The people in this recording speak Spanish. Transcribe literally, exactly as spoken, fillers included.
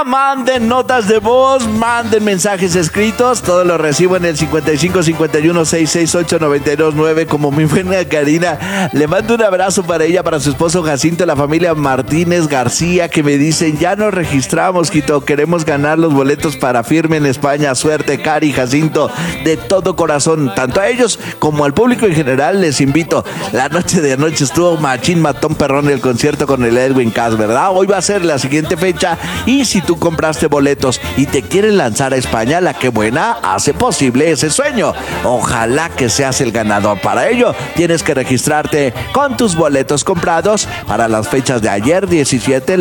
manden notas de voz, manden mensajes escritos. Todo lo recibo en el cincuenta y cinco cincuenta y uno sesenta y seis ocho noventa y dos nueve. Como mi buena Karina, le mando un abrazo para ella, para su esposo Jacinto, la familia Martínez García, que me dicen: ya nos registramos, Quito, queremos ganar los boletos para Firme en España. Suerte, Cari, Jacinto, de todo corazón. Tanto a ellos como al público en general les invito. La noche de anoche estuvo machín, matón, perrón el concierto con el Edwin Cass, ¿verdad? Hoy va a ser la siguiente fecha, y si tú compraste boletos y te quieren lanzar a España, la que buena hace posible ese sueño. Ojalá que seas el ganador. Para ello tienes que registrarte con tus boletos comprados para las fechas de ayer diecisiete,